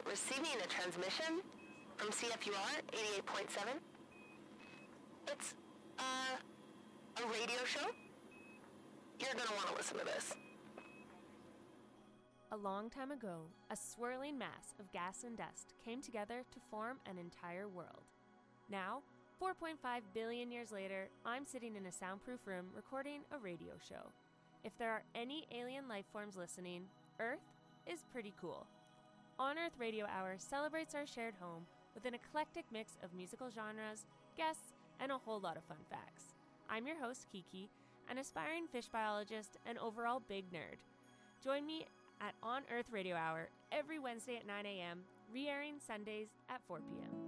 Receiving a transmission from CFUR 88.7. It's, a radio show. You're gonna want to listen to this. A long time ago, a swirling mass of gas and dust came together to form an entire world. Now, 4.5 billion years later, I'm sitting in a soundproof room recording a radio show. If there are any alien life forms listening, Earth is pretty cool. On Earth Radio Hour celebrates our shared home with an eclectic mix of musical genres, guests, and a whole lot of fun facts. I'm your host, Kiki, an aspiring fish biologist and overall big nerd. Join me at On Earth Radio Hour every Wednesday at 9 a.m., re-airing Sundays at 4 p.m.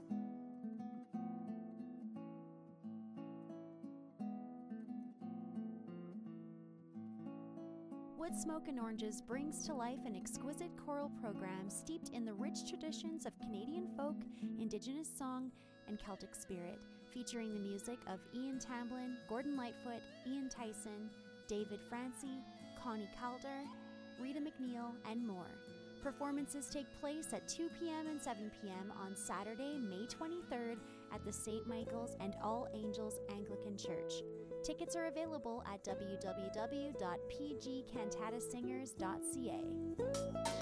Wood Smoke and Oranges brings to life an exquisite choral program steeped in the rich traditions of Canadian folk, Indigenous song, and Celtic spirit, featuring the music of Ian Tamblyn, Gordon Lightfoot, Ian Tyson, David Francie, Connie Calder, Rita McNeil, and more. Performances take place at 2 p.m. and 7 p.m. on Saturday, May 23rd at the St. Michael's and All Angels Anglican Church. Tickets are available at www.pgcantatasingers.ca.